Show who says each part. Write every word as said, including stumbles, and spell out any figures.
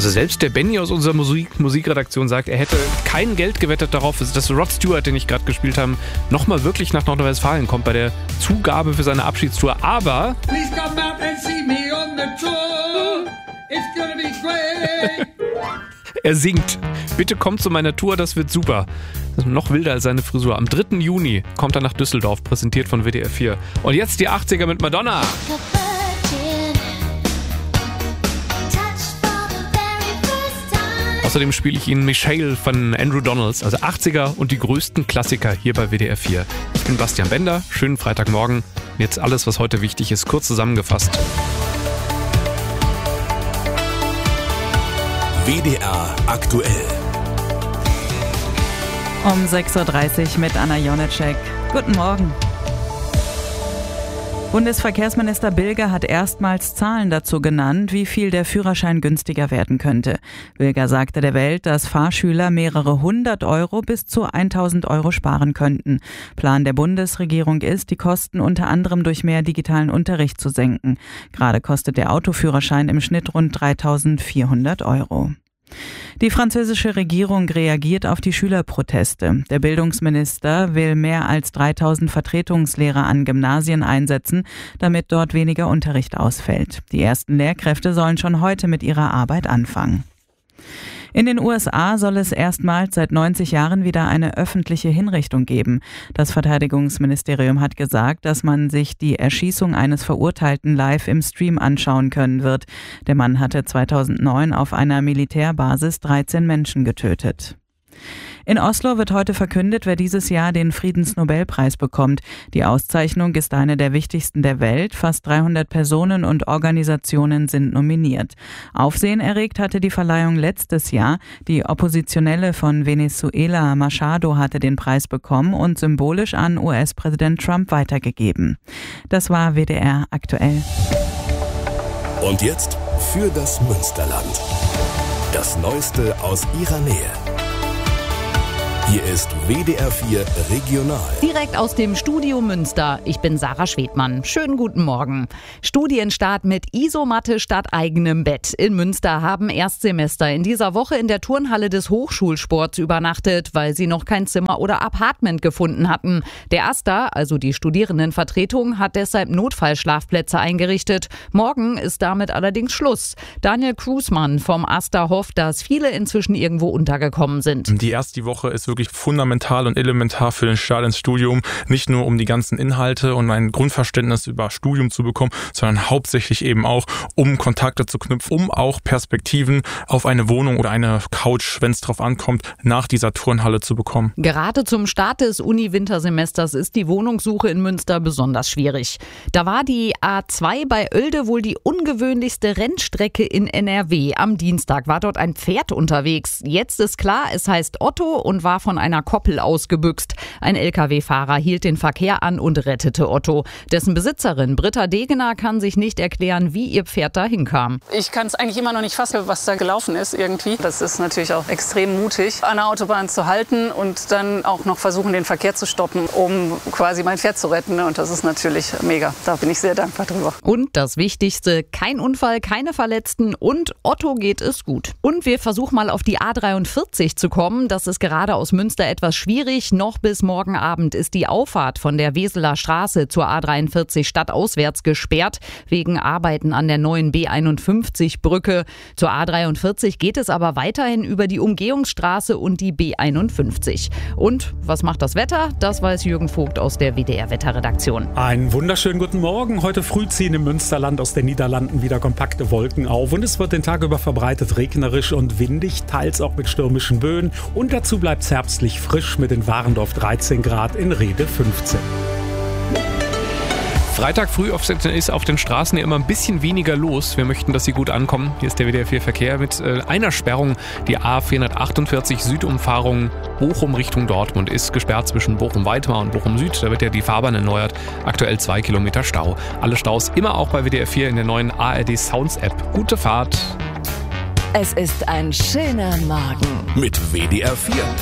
Speaker 1: Also selbst der Benny aus unserer Musik- Musikredaktion sagt, er hätte kein Geld gewettet darauf, dass Rod Stewart, den ich gerade gespielt habe, nochmal wirklich nach Nordrhein-Westfalen kommt bei der Zugabe für seine Abschiedstour. Aber
Speaker 2: Please come out and see me on the tour. It's gonna be great.
Speaker 1: er singt. Bitte kommt zu meiner Tour, das wird super. Das ist noch wilder als seine Frisur. Am dritten Juni kommt er nach Düsseldorf, präsentiert von W D R vier. Und jetzt die achtziger mit Madonna. Außerdem spiele ich Ihnen Michelle von Andrew Donalds, also achtziger und die größten Klassiker hier bei W D R vier. Ich bin Bastian Bender, schönen Freitagmorgen. Jetzt alles, was heute wichtig ist, kurz zusammengefasst.
Speaker 3: W D R aktuell.
Speaker 4: Um sechs Uhr dreißig mit Anna Jonetschek. Guten Morgen. Bundesverkehrsminister Bilger hat erstmals Zahlen dazu genannt, wie viel der Führerschein günstiger werden könnte. Bilger sagte der Welt, dass Fahrschüler mehrere hundert Euro bis zu tausend Euro sparen könnten. Plan der Bundesregierung ist, die Kosten unter anderem durch mehr digitalen Unterricht zu senken. Gerade kostet der Autoführerschein im Schnitt rund dreitausendvierhundert Euro. Die französische Regierung reagiert auf die Schülerproteste. Der Bildungsminister will mehr als dreitausend Vertretungslehrer an Gymnasien einsetzen, damit dort weniger Unterricht ausfällt. Die ersten Lehrkräfte sollen schon heute mit ihrer Arbeit anfangen. In den U S A soll es erstmals seit neunzig Jahren wieder eine öffentliche Hinrichtung geben. Das Verteidigungsministerium hat gesagt, dass man sich die Erschießung eines Verurteilten live im Stream anschauen können wird. Der Mann hatte zweitausendneun auf einer Militärbasis dreizehn Menschen getötet. In Oslo wird heute verkündet, wer dieses Jahr den Friedensnobelpreis bekommt. Die Auszeichnung ist eine der wichtigsten der Welt. Fast dreihundert Personen und Organisationen sind nominiert. Aufsehen erregt hatte die Verleihung letztes Jahr. Die Oppositionelle von Venezuela, Machado, hatte den Preis bekommen und symbolisch an U S-Präsident Trump weitergegeben. Das war W D R aktuell.
Speaker 3: Und jetzt für das Münsterland. Das Neueste aus ihrer Nähe. Hier ist W D R vier Regional.
Speaker 5: Direkt aus dem Studio Münster. Ich bin Sarah Schwedmann. Schönen guten Morgen. Studienstart mit Isomatte statt eigenem Bett. In Münster haben Erstsemester in dieser Woche in der Turnhalle des Hochschulsports übernachtet, weil sie noch kein Zimmer oder Apartment gefunden hatten. Der AStA, also die Studierendenvertretung, hat deshalb Notfallschlafplätze eingerichtet. Morgen ist damit allerdings Schluss. Daniel Krusmann vom AStA hofft, dass viele inzwischen irgendwo untergekommen sind.
Speaker 6: Die erste Woche ist wirklich fundamental und elementar für den Start ins Studium. Nicht nur, um die ganzen Inhalte und ein Grundverständnis über Studium zu bekommen, sondern hauptsächlich eben auch, um Kontakte zu knüpfen, um auch Perspektiven auf eine Wohnung oder eine Couch, wenn es drauf ankommt, nach dieser Turnhalle zu bekommen.
Speaker 5: Gerade zum Start des Uni-Wintersemesters ist die Wohnungssuche in Münster besonders schwierig. Da war die A zwei bei Oelde wohl die ungewöhnlichste Rennstrecke in N R W. Am Dienstag war dort ein Pferd unterwegs. Jetzt ist klar, es heißt Otto und war von einer Koppel ausgebüxt. Ein L K W-Fahrer hielt den Verkehr an und rettete Otto. Dessen Besitzerin Britta Degener kann sich nicht erklären, wie ihr Pferd dahin kam.
Speaker 7: Ich kann es eigentlich immer noch nicht fassen, was da gelaufen ist irgendwie. Das ist natürlich auch extrem mutig, an der Autobahn zu halten und dann auch noch versuchen, den Verkehr zu stoppen, um quasi mein Pferd zu retten. Und das ist natürlich mega. Da bin ich sehr dankbar drüber.
Speaker 5: Und das Wichtigste, kein Unfall, keine Verletzten und Otto geht es gut. Und wir versuchen mal auf die A dreiundvierzig zu kommen. Das ist gerade aus Münster etwas schwierig. Noch bis morgen Abend ist die Auffahrt von der Weseler Straße zur A dreiundvierzig stadtauswärts gesperrt, wegen Arbeiten an der neuen B einundfünfzig Brücke. Zur A dreiundvierzig geht es aber weiterhin über die Umgehungsstraße und die B einundfünfzig. Und was macht das Wetter? Das weiß Jürgen Vogt aus der W D R-Wetterredaktion.
Speaker 8: Einen wunderschönen guten Morgen. Heute früh ziehen im Münsterland aus den Niederlanden wieder kompakte Wolken auf und es wird den Tag über verbreitet regnerisch und windig, teils auch mit stürmischen Böen. Und dazu bleibt es herbstlich frisch mit in Warendorf dreizehn Grad, in Rhede fünfzehn.
Speaker 1: Freitag früh ist auf den Straßen ja immer ein bisschen weniger los. Wir möchten, dass sie gut ankommen. Hier ist der W D R vier Verkehr mit äh, einer Sperrung. Die A vierhundertachtundvierzig Südumfahrung Bochum Richtung Dortmund ist gesperrt zwischen Bochum-Weitmar und Bochum-Süd. Da wird ja die Fahrbahn erneuert. Aktuell zwei Kilometer Stau. Alle Staus immer auch bei W D R vier in der neuen A R D Sounds App. Gute Fahrt.
Speaker 9: Es ist ein schöner Morgen
Speaker 3: mit W D R vier.